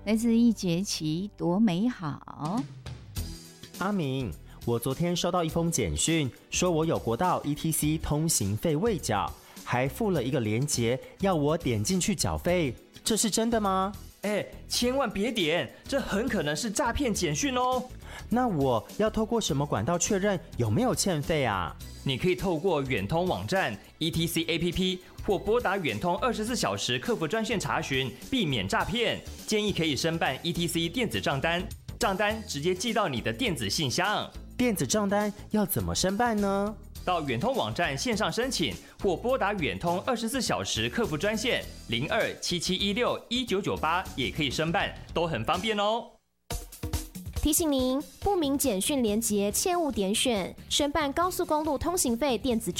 来自一节期多美好。 阿明，我昨天收到一封简讯，说我有国道 ETC 通行费未缴，还附了一个连结，要我点进去缴费，这是真的吗？ 千万别点，这很可能是诈骗简讯哦。 那我要透过什么管道确认有没有欠费啊？ 你可以透过远通网站、ETC APP 或拨打远通24小时客服专线查询，避免诈骗。建议可以申办 ETC 电子账单，账单直接寄到你的电子信箱。 电子账单要怎么申办呢？ 到远通网站线上申请，或拨打远通24小时客服专线0277161998也可以申办，都很方便哦。 提醒您，不明简讯连结切勿点选，申办高速公路通行费电子